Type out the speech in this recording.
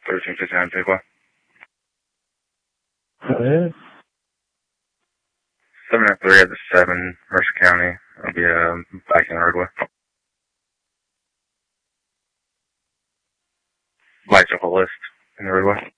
1359 Piqua. Go ahead. 703 at the 7, Mercer County. I'll be back in the roadway. Lights up a list in the roadway.